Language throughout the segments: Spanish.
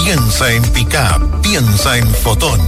Piensa en Pickup, piensa en Fotón.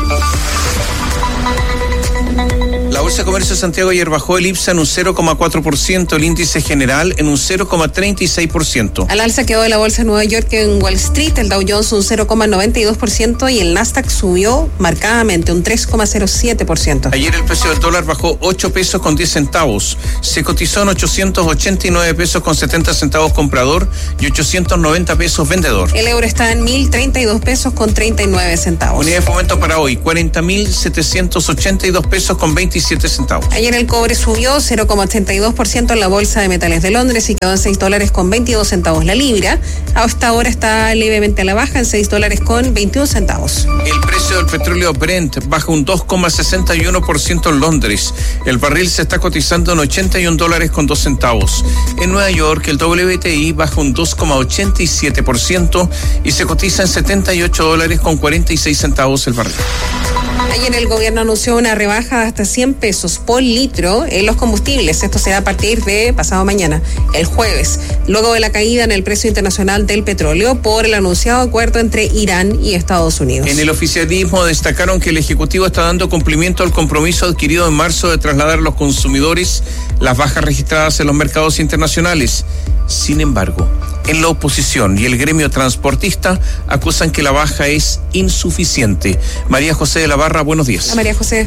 La Bolsa de Comercio de Santiago ayer bajó el IPSA en un 0,4%, el índice general en un 0,36%. Al alza quedó la Bolsa de Nueva York en Wall Street, el Dow Jones un 0,92% y el Nasdaq subió marcadamente un 3,07%. Ayer el precio del dólar bajó 8 pesos con 10 centavos. Se cotizó en 889 pesos con 70 centavos comprador y 890 pesos vendedor. El euro está en 1.032 pesos con 39 centavos. Unidad de fomento para hoy, 40.782 pesos con 27 centavos. Ayer el cobre subió 0,82% en la Bolsa de Metales de Londres y quedó en $6 con 22 centavos la libra. Hasta ahora está levemente a la baja en $6 con 21 centavos. El precio del petróleo Brent baja un 2,61% en Londres. El barril se está cotizando en $81 con 2 centavos. En Nueva York el WTI baja un 2,87% y se cotiza en $78 con 46 centavos el barril. Ayer el gobierno anunció una rebaja de hasta 100 pesos por litro en los combustibles. Esto será a partir de pasado mañana, el jueves, luego de la caída en el precio internacional del petróleo por el anunciado acuerdo entre Irán y Estados Unidos. En el oficialismo destacaron que el Ejecutivo está dando cumplimiento al compromiso adquirido en marzo de trasladar a los consumidores las bajas registradas en los mercados internacionales. Sin embargo, en la oposición y el gremio transportista acusan que la baja es insuficiente. María José de la Barra, buenos días. María José.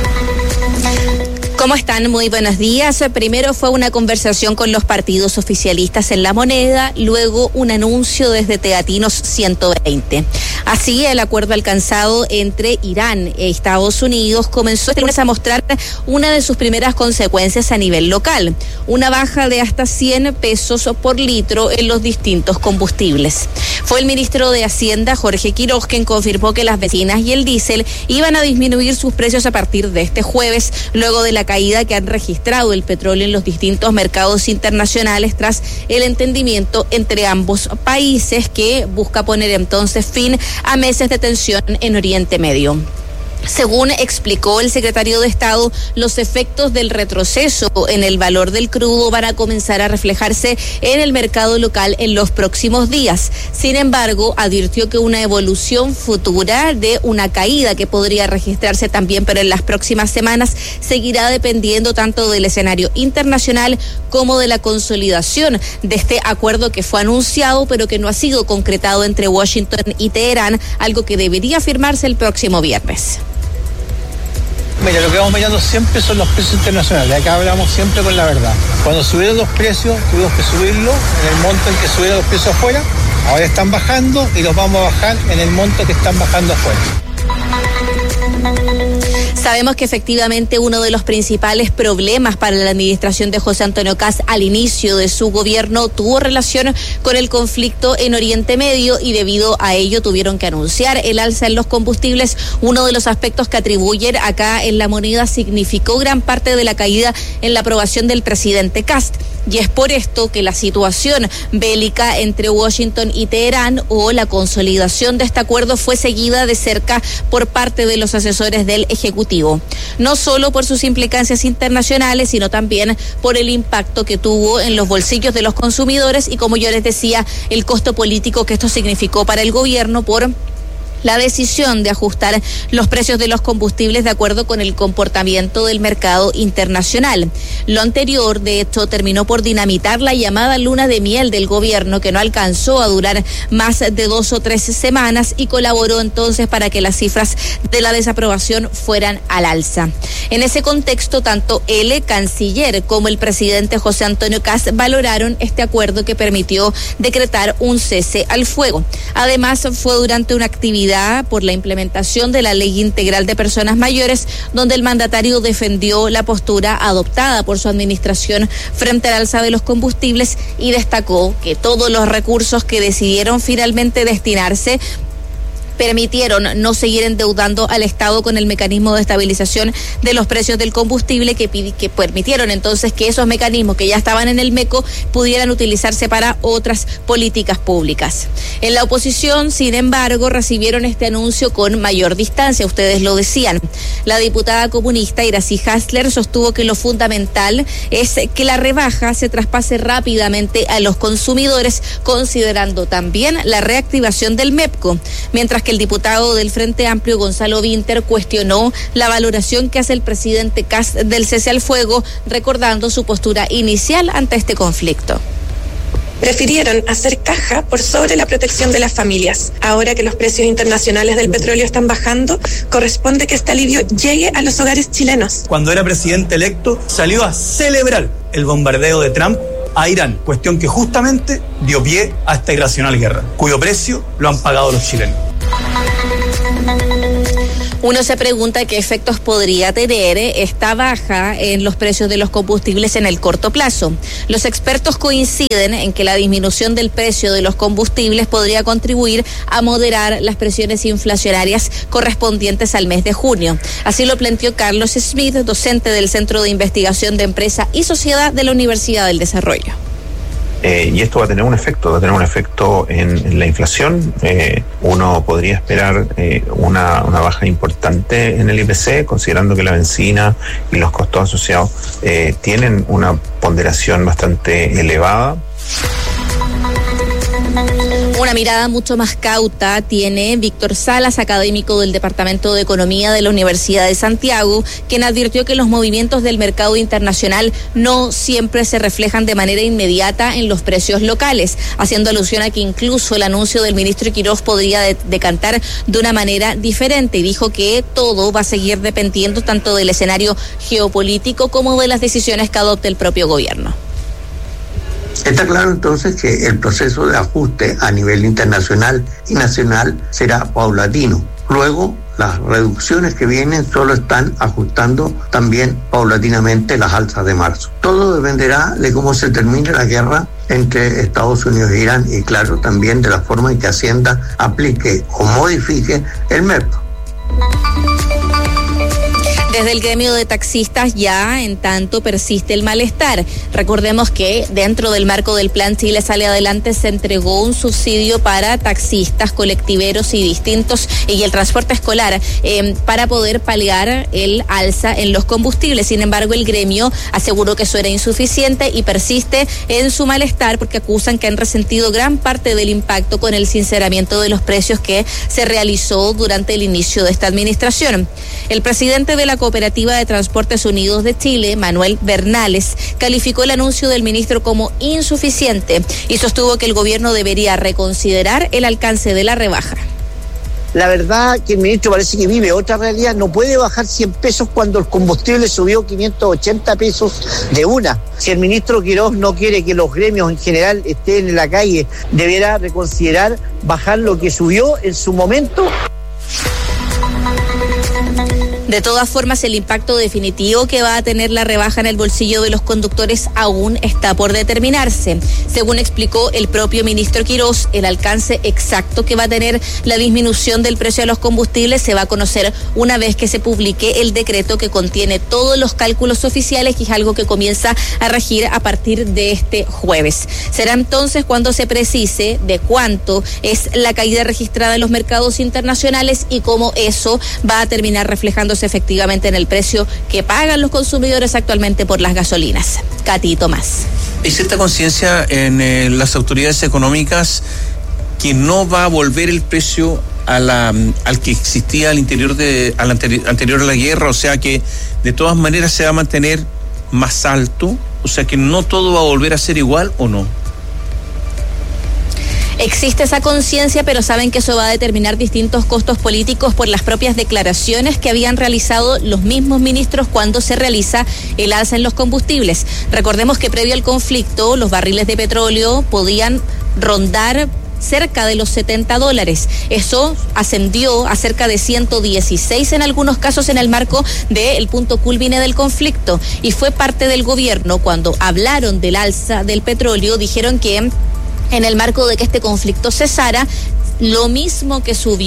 ¿Cómo están? Muy buenos días. Primero fue una conversación con los partidos oficialistas en La Moneda, luego un anuncio desde Teatinos 120. Así, el acuerdo alcanzado entre Irán e Estados Unidos comenzó este lunes a mostrar una de sus primeras consecuencias a nivel local, una baja de hasta 100 pesos por litro en los distintos combustibles. Fue el ministro de Hacienda, Jorge Quiroz, quien confirmó que las bencinas y el diésel iban a disminuir sus precios a partir de este jueves, luego de la caída que han registrado el petróleo en los distintos mercados internacionales tras el entendimiento entre ambos países que busca poner entonces fin a meses de tensión en Oriente Medio. Según explicó el secretario de Estado, los efectos del retroceso en el valor del crudo van a comenzar a reflejarse en el mercado local en los próximos días. Sin embargo, advirtió que una evolución futura de una caída que podría registrarse también, pero en las próximas semanas, seguirá dependiendo tanto del escenario internacional como de la consolidación de este acuerdo que fue anunciado, pero que no ha sido concretado entre Washington y Teherán, algo que debería firmarse el próximo viernes. Mira, lo que vamos mirando siempre son los precios internacionales. Acá hablamos siempre con la verdad. Cuando subieron los precios, tuvimos que subirlo en el monto en que subieron los precios afuera. Ahora están bajando y los vamos a bajar en el monto que están bajando afuera. Sabemos que efectivamente uno de los principales problemas para la administración de José Antonio Kast al inicio de su gobierno tuvo relación con el conflicto en Oriente Medio y debido a ello tuvieron que anunciar el alza en los combustibles. Uno de los aspectos que atribuyen acá en La Moneda significó gran parte de la caída en la aprobación del presidente Kast. Y es por esto que la situación bélica entre Washington y Teherán o la consolidación de este acuerdo fue seguida de cerca por parte de los asesores del Ejecutivo. No solo por sus implicancias internacionales, sino también por el impacto que tuvo en los bolsillos de los consumidores y, como yo les decía, el costo político que esto significó para el gobierno por la decisión de ajustar los precios de los combustibles de acuerdo con el comportamiento del mercado internacional. Lo anterior, de hecho, terminó por dinamitar la llamada luna de miel del gobierno, que no alcanzó a durar más de 2 o 3 semanas y colaboró entonces para que las cifras de la desaprobación fueran al alza. En ese contexto, tanto el canciller como el presidente José Antonio Kast valoraron este acuerdo que permitió decretar un cese al fuego. Además, fue durante una actividad por la implementación de la Ley Integral de Personas Mayores, donde el mandatario defendió la postura adoptada por su administración frente al alza de los combustibles y destacó que todos los recursos que decidieron finalmente destinarse permitieron no seguir endeudando al Estado con el mecanismo de estabilización de los precios del combustible, que permitieron entonces que esos mecanismos que ya estaban en el MECO pudieran utilizarse para otras políticas públicas. En la oposición, sin embargo, recibieron este anuncio con mayor distancia, ustedes lo decían. La diputada comunista Iracy Hasler sostuvo que lo fundamental es que la rebaja se traspase rápidamente a los consumidores, considerando también la reactivación del MEPCO, mientras que el diputado del Frente Amplio, Gonzalo Vinter, cuestionó la valoración que hace el presidente Kast del cese al fuego, recordando su postura inicial ante este conflicto. Prefirieron hacer caja por sobre la protección de las familias. Ahora que los precios internacionales del petróleo están bajando, corresponde que este alivio llegue a los hogares chilenos. Cuando era presidente electo, salió a celebrar el bombardeo de Trump a Irán, cuestión que justamente dio pie a esta irracional guerra, cuyo precio lo han pagado los chilenos. Uno se pregunta qué efectos podría tener esta baja en los precios de los combustibles en el corto plazo. Los expertos coinciden en que la disminución del precio de los combustibles podría contribuir a moderar las presiones inflacionarias correspondientes al mes de junio. Así lo planteó Carlos Smith, docente del Centro de Investigación de Empresa y Sociedad de la Universidad del Desarrollo. Y esto va a tener un efecto en la inflación. Uno podría esperar una baja importante en el IPC, considerando que la benzina y los costos asociados tienen una ponderación bastante elevada. Una mirada mucho más cauta tiene Víctor Salas, académico del Departamento de Economía de la Universidad de Santiago, quien advirtió que los movimientos del mercado internacional no siempre se reflejan de manera inmediata en los precios locales, haciendo alusión a que incluso el anuncio del ministro Quirós podría decantar de una manera diferente, y dijo que todo va a seguir dependiendo tanto del escenario geopolítico como de las decisiones que adopte el propio gobierno. Está claro entonces que el proceso de ajuste a nivel internacional y nacional será paulatino. Luego, las reducciones que vienen solo están ajustando también paulatinamente las alzas de marzo. Todo dependerá de cómo se termine la guerra entre Estados Unidos e Irán y, claro, también de la forma en que Hacienda aplique o modifique el MEPCO. Desde el gremio de taxistas ya en tanto persiste el malestar. Recordemos que dentro del marco del Plan Chile Sale Adelante se entregó un subsidio para taxistas, colectiveros y distintos y el transporte escolar para poder paliar el alza en los combustibles. Sin embargo, el gremio aseguró que eso era insuficiente y persiste en su malestar porque acusan que han resentido gran parte del impacto con el sinceramiento de los precios que se realizó durante el inicio de esta administración. El presidente de la Cooperativa de Transportes Unidos de Chile, Manuel Bernales, calificó el anuncio del ministro como insuficiente y sostuvo que el gobierno debería reconsiderar el alcance de la rebaja. La verdad que el ministro parece que vive otra realidad, no puede bajar 100 pesos cuando el combustible subió 580 pesos de una. Si el ministro Quirós no quiere que los gremios en general estén en la calle, deberá reconsiderar bajar lo que subió en su momento. De todas formas, el impacto definitivo que va a tener la rebaja en el bolsillo de los conductores aún está por determinarse. Según explicó el propio ministro Quirós, el alcance exacto que va a tener la disminución del precio de los combustibles se va a conocer una vez que se publique el decreto que contiene todos los cálculos oficiales, que es algo que comienza a regir a partir de este jueves. Será entonces cuando se precise de cuánto es la caída registrada en los mercados internacionales y cómo eso va a terminar reflejándose efectivamente en el precio que pagan los consumidores actualmente por las gasolinas. Katy Tomás. ¿Hay cierta conciencia en las autoridades económicas que no va a volver el precio al que existía anterior a la guerra? O sea que de todas maneras se va a mantener más alto, o sea que no todo va a volver a ser igual, ¿o no? Existe esa conciencia, pero saben que eso va a determinar distintos costos políticos por las propias declaraciones que habían realizado los mismos ministros cuando se realiza el alza en los combustibles. Recordemos que previo al conflicto, los barriles de petróleo podían rondar cerca de los $70. Eso ascendió a cerca de 116 en algunos casos en el marco del punto culmine del conflicto. Y fue parte del gobierno cuando hablaron del alza del petróleo, dijeron que en el marco de que este conflicto cesara, lo mismo que subió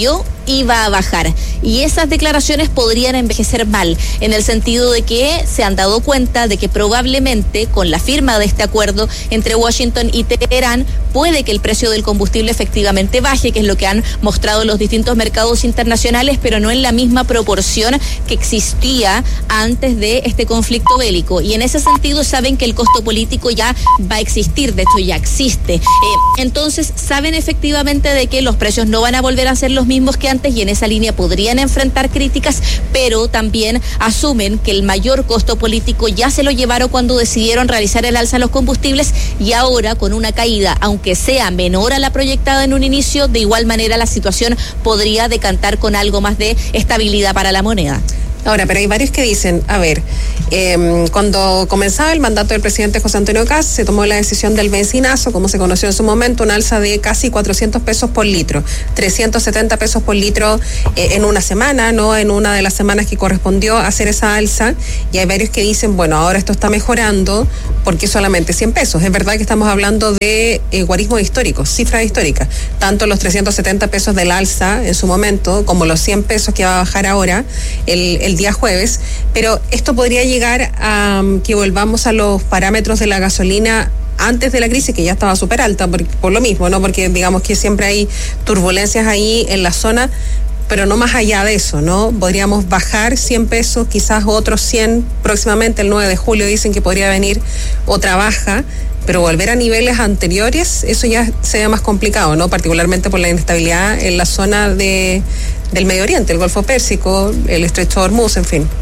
iba a bajar. Y esas declaraciones podrían envejecer mal, en el sentido de que se han dado cuenta de que probablemente con la firma de este acuerdo entre Washington y Teherán puede que el precio del combustible efectivamente baje, que es lo que han mostrado los distintos mercados internacionales, pero no en la misma proporción que existía antes de este conflicto bélico. Y en ese sentido saben que el costo político ya va a existir, de hecho ya existe. Entonces saben efectivamente de que los precios no van a volver a ser los mismos que antes, y en esa línea podrían enfrentar críticas, pero también asumen que el mayor costo político ya se lo llevaron cuando decidieron realizar el alza a los combustibles, y ahora con una caída, aunque sea menor a la proyectada en un inicio, de igual manera la situación podría decantar con algo más de estabilidad para la moneda. Ahora, pero hay varios que dicen, a ver, cuando comenzaba el mandato del presidente José Antonio Kast, se tomó la decisión del benzinazo, como se conoció en su momento, un alza de casi 400 pesos por litro, 370 pesos por litro en una semana, no en una de las semanas que correspondió hacer esa alza, y hay varios que dicen, bueno, ahora esto está mejorando, porque solamente 100 pesos. Es verdad que estamos hablando de guarismos históricos, cifras históricas, tanto los 370 pesos del alza en su momento, como los 100 pesos que va a bajar ahora, el día jueves, pero esto podría llegar a que volvamos a los parámetros de la gasolina antes de la crisis, que ya estaba súper alta por lo mismo, ¿no? Porque digamos que siempre hay turbulencias ahí en la zona, pero no más allá de eso, ¿no? Podríamos bajar 100 pesos, quizás otros 100 próximamente, el 9 de julio dicen que podría venir otra baja, pero volver a niveles anteriores, eso ya se ve más complicado, ¿no? Particularmente por la inestabilidad en la zona del Medio Oriente, el Golfo Pérsico, el Estrecho de Hormuz, en fin.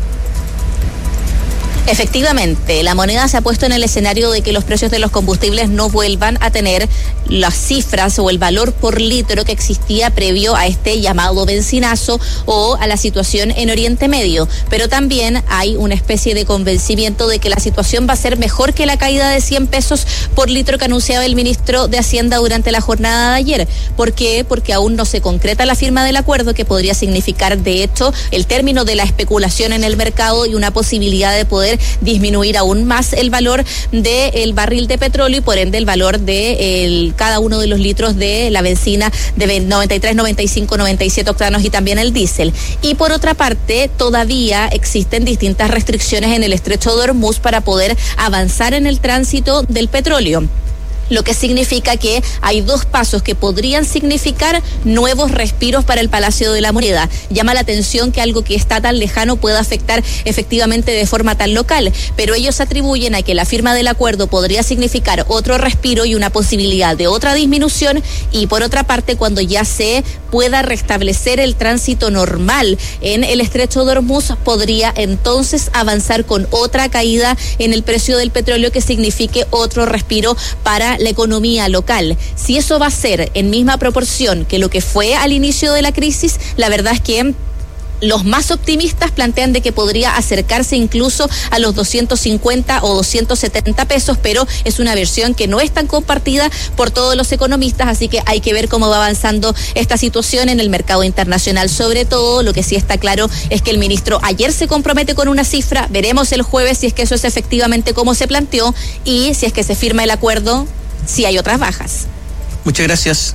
Efectivamente, la moneda se ha puesto en el escenario de que los precios de los combustibles no vuelvan a tener las cifras o el valor por litro que existía previo a este llamado benzinazo o a la situación en Oriente Medio. Pero también hay una especie de convencimiento de que la situación va a ser mejor que la caída de 100 pesos por litro que anunciaba el ministro de Hacienda durante la jornada de ayer. ¿Por qué? Porque aún no se concreta la firma del acuerdo, que podría significar, de hecho, el término de la especulación en el mercado y una posibilidad de poder disminuir aún más el valor del barril de petróleo y por ende el valor de cada uno de los litros de la benzina de 93, 95, 97 octanos y también el diésel. Y por otra parte, todavía existen distintas restricciones en el Estrecho de Hormuz para poder avanzar en el tránsito del petróleo, lo que significa que hay dos pasos que podrían significar nuevos respiros para el Palacio de la Moneda. Llama la atención que algo que está tan lejano pueda afectar efectivamente de forma tan local, pero ellos atribuyen a que la firma del acuerdo podría significar otro respiro y una posibilidad de otra disminución, y por otra parte, cuando ya se pueda restablecer el tránsito normal en el Estrecho de Hormuz, podría entonces avanzar con otra caída en el precio del petróleo que signifique otro respiro para la economía local. Si eso va a ser en misma proporción que lo que fue al inicio de la crisis, la verdad es que los más optimistas plantean de que podría acercarse incluso a los 250 o 270 pesos, pero es una versión que no es tan compartida por todos los economistas, así que hay que ver cómo va avanzando esta situación en el mercado internacional. Sobre todo, lo que sí está claro es que el ministro ayer se compromete con una cifra, veremos el jueves si es que eso es efectivamente como se planteó y si es que se firma el acuerdo, si hay otras bajas. Muchas gracias.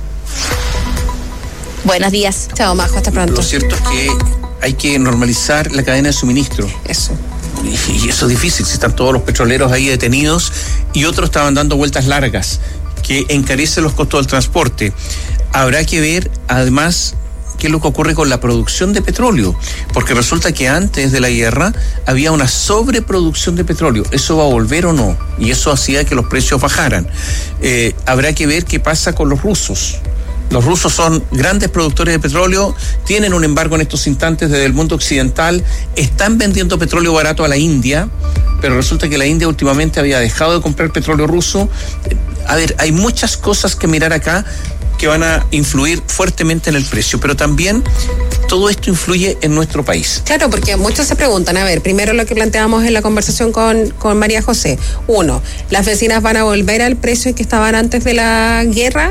Buenos días. Chao, Majo, hasta pronto. Lo cierto es que hay que normalizar la cadena de suministro. Eso. Y eso es difícil, si están todos los petroleros ahí detenidos y otros estaban dando vueltas largas, que encarece los costos del transporte. Habrá que ver, además, qué es lo que ocurre con la producción de petróleo, porque resulta que antes de la guerra había una sobreproducción de petróleo. ¿Eso va a volver o no? Y eso hacía que los precios bajaran. Habrá que ver qué pasa con los rusos. Los rusos son grandes productores de petróleo, tienen un embargo en estos instantes desde el mundo occidental, están vendiendo petróleo barato a la India, pero resulta que la India últimamente había dejado de comprar petróleo ruso. A ver, hay muchas cosas que mirar acá que van a influir fuertemente en el precio, pero también todo esto influye en nuestro país. Claro, porque muchos se preguntan, a ver, primero lo que planteamos en la conversación con María José. 1, ¿las bencinas van a volver al precio que estaban antes de la guerra?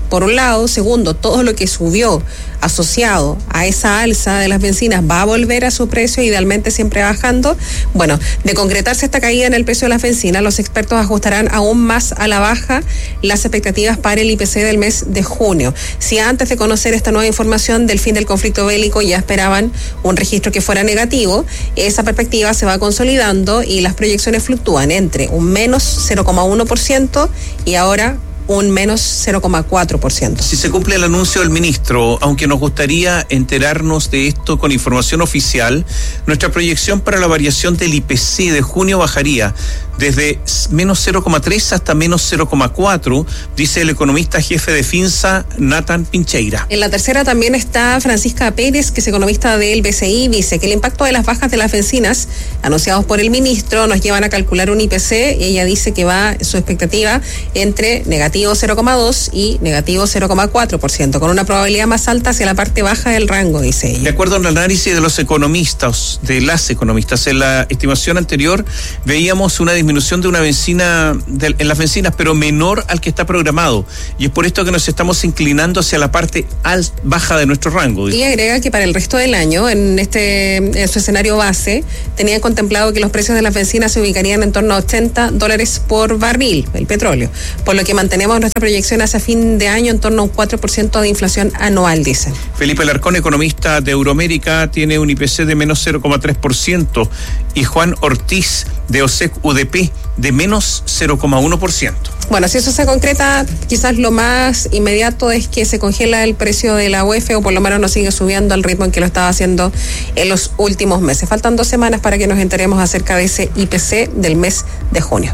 por un lado. Segundo, todo lo que subió asociado a esa alza de las bencinas va a volver a su precio, idealmente siempre bajando. Bueno, de concretarse esta caída en el precio de las bencinas, los expertos ajustarán aún más a la baja las expectativas para el IPC del mes de junio. Si antes de conocer esta nueva información del fin del conflicto bélico ya esperaban un registro que fuera negativo, esa perspectiva se va consolidando y las proyecciones fluctúan entre un menos 0,1% y ahora un menos 0,4%. Si se cumple el anuncio del ministro, aunque nos gustaría enterarnos de esto con información oficial, nuestra proyección para la variación del IPC de junio bajaría desde menos 0,3 hasta menos 0,4, dice el economista jefe de Finsa, Nathan Pincheira. En la tercera también está Francisca Pérez, que es economista del BCI, dice que el impacto de las bajas de las bencinas anunciados por el ministro nos llevan a calcular un IPC, y ella dice que va su expectativa entre negativo 0,2 y negativo 0,4%, con una probabilidad más alta hacia la parte baja del rango, dice ella. De acuerdo al análisis de las economistas, en la estimación anterior veíamos una disminución de una bencina en las bencinas, pero menor al que está programado, y es por esto que nos estamos inclinando hacia la parte baja de nuestro rango. Y agrega que para el resto del año, en su escenario base, tenía contemplado que los precios de las bencinas se ubicarían en torno a $80 por barril, el petróleo, por lo que mantenemos nuestra proyección hacia fin de año en torno a un 4% de inflación anual, dicen. Felipe Larcón, economista de Euroamérica, tiene un IPC de menos 0,3%, y Juan Ortiz de OSEC UDP de menos 0,1%. Bueno, si eso se concreta, quizás lo más inmediato es que se congela el precio de la UEF, o por lo menos no sigue subiendo al ritmo en que lo estaba haciendo en los últimos meses. Faltan 2 semanas para que nos enteremos acerca de ese IPC del mes de junio.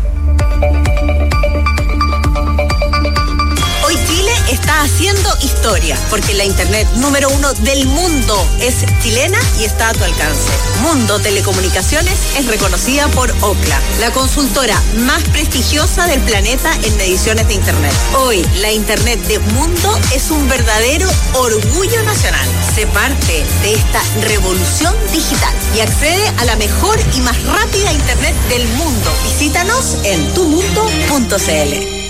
Está haciendo historia, porque la internet número 1 del mundo es chilena y está a tu alcance. Mundo Telecomunicaciones es reconocida por Ookla, la consultora más prestigiosa del planeta en mediciones de internet. Hoy, la internet de Mundo es un verdadero orgullo nacional. Sé parte de esta revolución digital y accede a la mejor y más rápida internet del mundo. Visítanos en tumundo.cl.